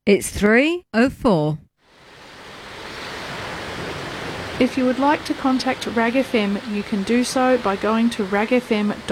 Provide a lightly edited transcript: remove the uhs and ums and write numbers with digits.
It's 3:04. If you would like to contact RAG FM, you can do so by going to ragfm.com.au.